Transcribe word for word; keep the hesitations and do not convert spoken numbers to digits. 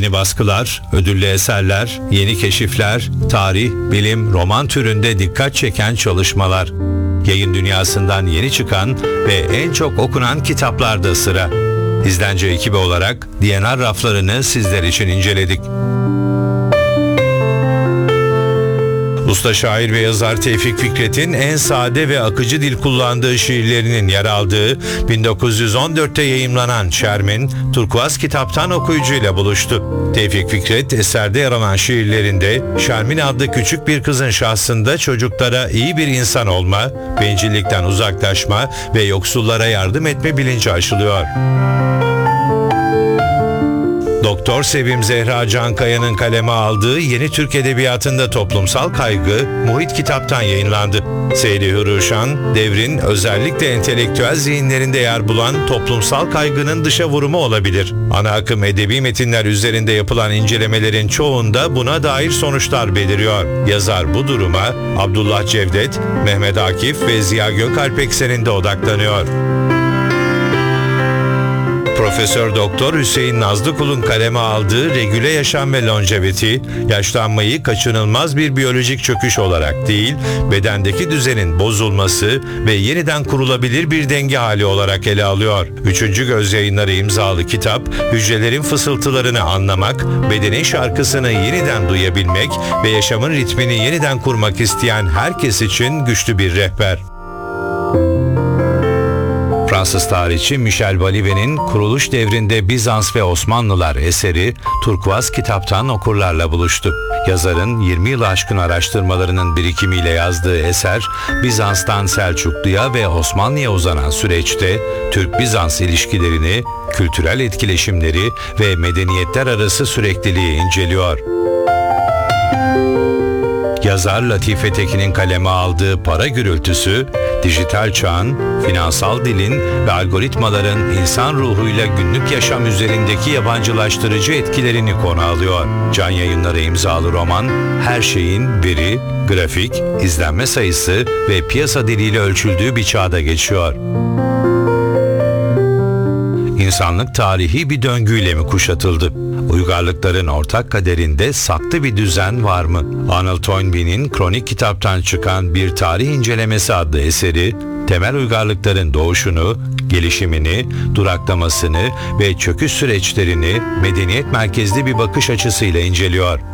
Yeni baskılar, ödüllü eserler, yeni keşifler, tarih, bilim, roman türünde dikkat çeken çalışmalar. Yayın dünyasından yeni çıkan ve en çok okunan kitaplarda sıra. İzlence ekibi olarak D N R raflarını sizler için inceledik. Usta şair ve yazar Tevfik Fikret'in en sade ve akıcı dil kullandığı şiirlerinin yer aldığı bin dokuz yüz on dörtte yayımlanan Şermin, Turkuaz Kitap'tan okuyucuyla buluştu. Tevfik Fikret, eserde yer alan şiirlerinde Şermin adlı küçük bir kızın şahsında çocuklara iyi bir insan olma, bencillikten uzaklaşma ve yoksullara yardım etme bilinci aşılıyor. Doktor Sevim Zehra Cankaya'nın kaleme aldığı Yeni Türk Edebiyatı'nda Toplumsal Kaygı, Muhit Kitap'tan yayınlandı. Seyri Hüruşan, devrin özellikle entelektüel zihinlerinde yer bulan toplumsal kaygının dışa vurumu olabilir. Ana akım edebi metinler üzerinde yapılan incelemelerin çoğunda buna dair sonuçlar beliriyor. Yazar bu duruma Abdullah Cevdet, Mehmet Akif ve Ziya Gökalp ekseninde odaklanıyor. Profesör Doktor Hüseyin Nazlıkul'un kaleme aldığı Regüle Yaşam ve Longevity, yaşlanmayı kaçınılmaz bir biyolojik çöküş olarak değil, bedendeki düzenin bozulması ve yeniden kurulabilir bir denge hali olarak ele alıyor. Üçüncü Göz Yayınları imzalı kitap, hücrelerin fısıltılarını anlamak, bedenin şarkısını yeniden duyabilmek ve yaşamın ritmini yeniden kurmak isteyen herkes için güçlü bir rehber. Fransız tarihçi Michel Balivet'in Kuruluş Devrinde Bizans ve Osmanlılar eseri Turkuaz Kitap'tan okurlarla buluştu. Yazarın yirmi yılı aşkın araştırmalarının birikimiyle yazdığı eser, Bizans'tan Selçuklu'ya ve Osmanlı'ya uzanan süreçte Türk-Bizans ilişkilerini, kültürel etkileşimleri ve medeniyetler arası sürekliliği inceliyor. Yazar Latife Tekin'in kaleme aldığı Para Gürültüsü, dijital çağın, finansal dilin ve algoritmaların insan ruhuyla günlük yaşam üzerindeki yabancılaştırıcı etkilerini konu alıyor. Can Yayınları imzalı roman, her şeyin veri, grafik, izlenme sayısı ve piyasa diliyle ölçüldüğü bir çağda geçiyor. İnsanlık tarihi bir döngüyle mi kuşatıldı? Uygarlıkların ortak kaderinde saklı bir düzen var mı? Arnold Toynbee'nin Kronik Kitap'tan çıkan Bir Tarih İncelemesi adlı eseri, temel uygarlıkların doğuşunu, gelişimini, duraklamasını ve çöküş süreçlerini medeniyet merkezli bir bakış açısıyla inceliyor.